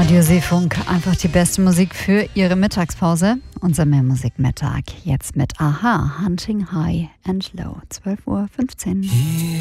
Radio Seefunk, einfach die beste Musik für Ihre Mittagspause. Unser Mehrmusikmittag jetzt mit Aha, Hunting High and Low, 12:15 Uhr.